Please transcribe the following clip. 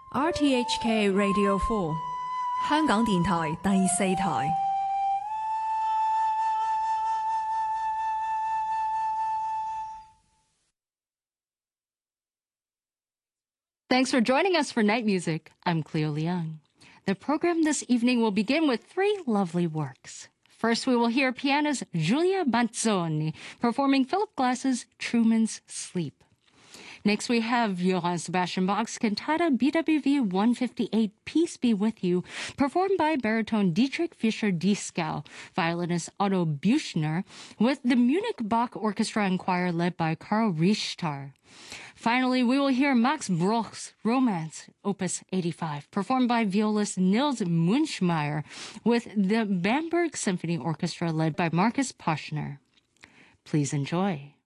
RTHK Radio 4 香港電台第四台。 Thanks for joining us for Night Music. I'm Cleo Leung. The program this evening will begin with three lovely works. First, we will hear pianist Giulia Banzoni performing Philip Glass's Truman's Sleep. Next, we have Johann Sebastian Bach's Cantata BWV 158, Peace Be With You, performed by baritone Dietrich Fischer-Dieskau, violinist Otto Büchner, with the Munich Bach Orchestra and Choir led by Karl Richter. Finally, we will hear Max Bruch's Romance, Opus 85, performed by violist Nils Munchmeyer, with the Bamberg Symphony Orchestra led by Marcus Poschner. Please enjoy.